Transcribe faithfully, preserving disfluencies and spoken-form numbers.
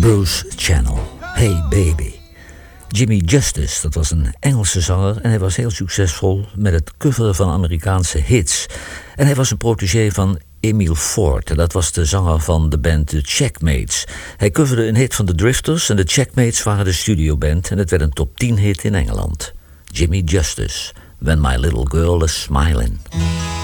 Bruce Channel, Hey Baby. Jimmy Justice, dat was een Engelse zanger en hij was heel succesvol met het coveren van Amerikaanse hits. En hij was een protégé van Emile Ford, dat was de zanger van de band The Checkmates. Hij coverde een hit van de Drifters en de Checkmates waren de studioband en het werd een top tien hit in Engeland. Jimmy Justice, When My Little Girl Is Smiling.